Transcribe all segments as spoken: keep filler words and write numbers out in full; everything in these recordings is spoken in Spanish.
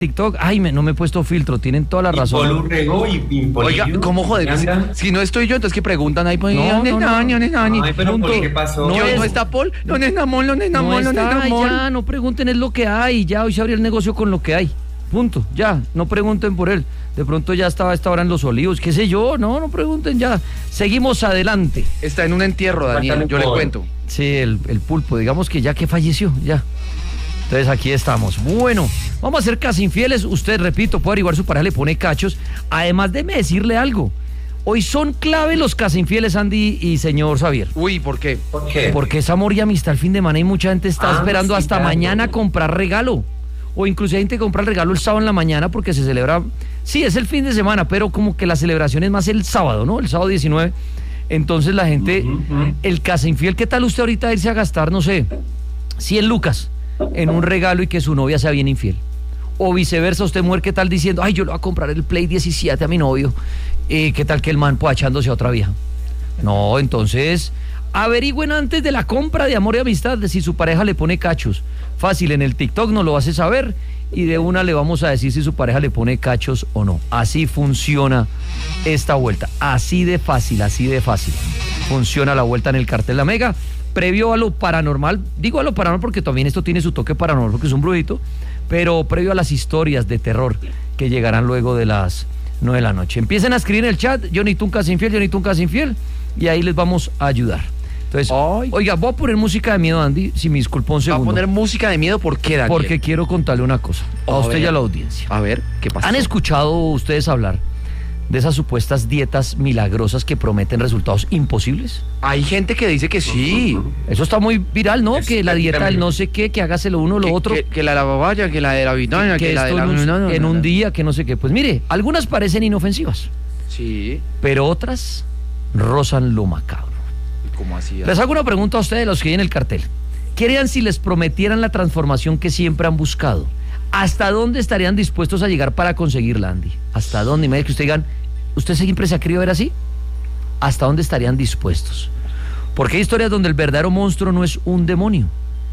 TikTok, ay, me, no me he puesto filtro, tienen toda la razón. Polu regó y Pimpolillo. Oiga, ¿cómo joder? Si, si no estoy yo, entonces que preguntan ahí, pues, No, ¿dónde no, está, no. dónde está, dónde está? Ay, pero ¿por qué pasó? No, es- no está Paul, ¿dónde está Mol? ¿Dónde está No Mol? ¿Dónde está, está Mol? ya, no pregunten, es lo que hay, ya, hoy se abrió el negocio con lo que hay, punto, ya, no pregunten por él, de pronto ya estaba a esta hora en Los Olivos, qué sé yo, no, no pregunten ya, seguimos adelante. Está en un entierro, Daniel, Cuéntame yo le por- cuento. Sí, el, el pulpo, digamos que ya que falleció, ya. Entonces aquí estamos. Bueno, vamos a ser casi infieles. Usted, repito, puede averiguar su pareja, le pone cachos. Además, déjeme decirle algo. Hoy son clave los casi infieles, Andy y señor Xavier. Uy, ¿por qué? ¿Por qué? Porque es amor y amistad el fin de semana y mucha gente está Ah, esperando sí, hasta claro. mañana a comprar regalo. O incluso hay gente que compra el regalo el sábado en la mañana porque se celebra. Sí, es el fin de semana, pero como que la celebración es más el sábado, ¿no? El sábado diecinueve. Entonces la gente, Ujú, ujú. el casa infiel, ¿qué tal usted ahorita irse a gastar, no sé, cien lucas en un regalo y que su novia sea bien infiel? O viceversa, usted mujer, ¿qué tal diciendo, ay, yo le voy a comprar el Play diecisiete a mi novio? Eh, ¿Qué tal que el man pueda echándose a otra vieja? No, entonces, averigüen antes de la compra de amor y amistad de si su pareja le pone cachos. Fácil, en el TikTok nos lo hace saber y de una le vamos a decir si su pareja le pone cachos o no. Así funciona esta vuelta. Así de fácil, así de fácil. Funciona la vuelta en el cartel La Mega. Previo a lo paranormal, digo a lo paranormal porque también esto tiene su toque paranormal porque es un brujito, pero previo a las historias de terror que llegarán luego de las nueve de la noche. Empiecen a escribir en el chat, yo necesito un casi infiel, yo necesito un casi infiel, y ahí les vamos a ayudar. Entonces, Ay. oiga, voy a poner música de miedo, Andy, si me disculpa un ¿Va a segundo. poner música de miedo? ¿Por qué, Daniel? Porque quiero contarle una cosa, a A usted ver. y a la audiencia. A ver, ¿qué pasa? ¿Han escuchado ustedes hablar de esas supuestas dietas milagrosas que prometen resultados imposibles? Hay gente que dice que sí. Eso está muy viral, ¿no? Es Que la dieta del tremendo. no sé qué, que hágaselo uno o lo que, otro. Que, que la de la babaya, que la de la vitana, que, que la de esto la... en un, no, no, en no, un no. día, que no sé qué. Pues mire, algunas parecen inofensivas, Sí. pero otras rozan lo macabro. ¿Cómo así? Les hago una pregunta a ustedes, los que hay en el cartel. ¿Qué harían si les prometieran la transformación que siempre han buscado? ¿Hasta dónde estarían dispuestos a llegar para conseguirla, Andy? ¿Hasta dónde? Imagínate que ustedes digan, ¿usted siempre se ha querido ver así? ¿Hasta dónde estarían dispuestos? Porque hay historias donde el verdadero monstruo no es un demonio,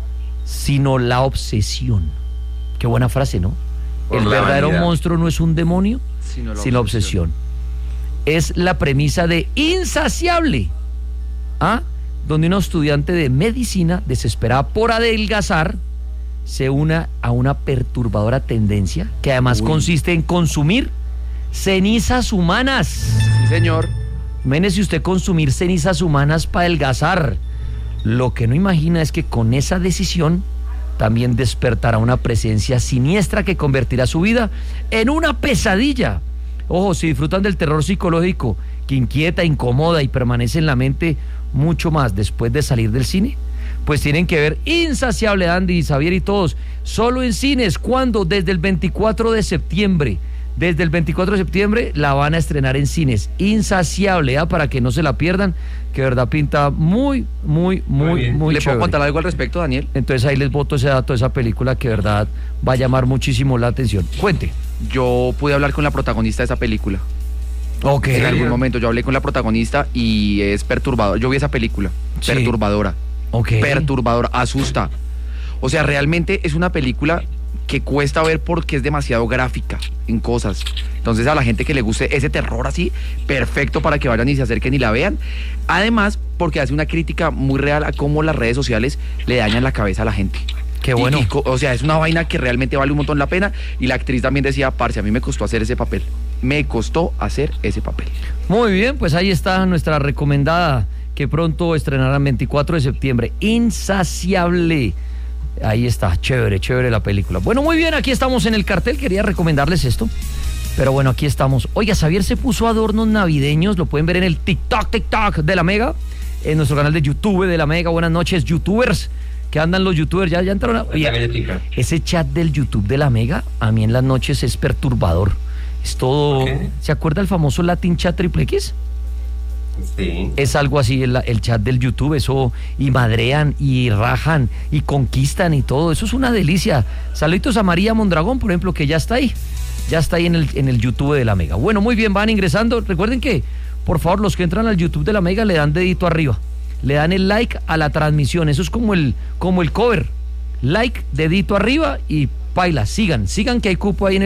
sino la obsesión. Qué buena frase, ¿no? Por El la verdadero vanidad. monstruo no es un demonio, Sino la sino obsesión. Es la premisa de Insaciable, ¿ah? Donde una estudiante de medicina desesperada por adelgazar se una a una perturbadora tendencia que además Uy. consiste en consumir cenizas humanas. Sí, señor. Imagínese usted consumir cenizas humanas para adelgazar. Lo que no imagina es que con esa decisión también despertará una presencia siniestra que convertirá su vida en una pesadilla. Ojo, si disfrutan del terror psicológico que inquieta, incomoda y permanece en la mente mucho más después de salir del cine, pues tienen que ver Insaciable, Andy, Xavier y todos, solo en cines. ¿Cuándo? Desde el veinticuatro de septiembre. Desde el veinticuatro de septiembre la van a estrenar en cines. Insaciable, ¿ah? Para que no se la pierdan, que de verdad pinta muy, muy, muy, Muy bien. muy ¿Le puedo chévere. contar algo al respecto, Daniel? Entonces ahí les boto ese dato de esa película que de verdad va a llamar muchísimo la atención. Cuente. Yo pude hablar con la protagonista de esa película. Ok. En algún momento yo hablé con la protagonista y es perturbador. Yo vi esa película. Sí. Perturbadora. Ok. Perturbadora. Asusta. O sea, realmente es una película que cuesta ver porque es demasiado gráfica en cosas. Entonces a la gente que le guste ese terror así, perfecto para que vayan y se acerquen y la vean. Además, porque hace una crítica muy real a cómo las redes sociales le dañan la cabeza a la gente. Qué Y- bueno. y co- o sea, es una vaina que realmente vale un montón la pena. Y la actriz también decía, parce, a mí me costó hacer ese papel. Me costó hacer ese papel. Muy bien, pues ahí está nuestra recomendada que pronto estrenarán veinticuatro de septiembre. Insaciable. Ahí está, chévere, chévere la película. Bueno, muy bien, aquí estamos en el cartel. Quería recomendarles esto. Pero bueno, aquí estamos. Oiga, Xavier se puso adornos navideños. Lo pueden ver en el TikTok, TikTok de La Mega. En nuestro canal de YouTube de La Mega. Buenas noches, youtubers. ¿Qué andan los youtubers? Ya, ya entraron. A... Oye, Esta galletica. ese chat del YouTube de La Mega, a mí en las noches es perturbador. Es todo... ¿Por qué? ¿Se acuerda el famoso Latin Chat Triple X? Sí. Es algo así el, el chat del YouTube, eso, y madrean, y rajan, y conquistan y todo, eso es una delicia. Saluditos a María Mondragón, por ejemplo, que ya está ahí, ya está ahí en el, en el YouTube de La Mega. Bueno, muy bien, van ingresando, recuerden que, por favor, los que entran al YouTube de La Mega le dan dedito arriba, le dan el like a la transmisión, eso es como el, como el cover, like, dedito arriba y paila, sigan, sigan que hay cupo ahí en el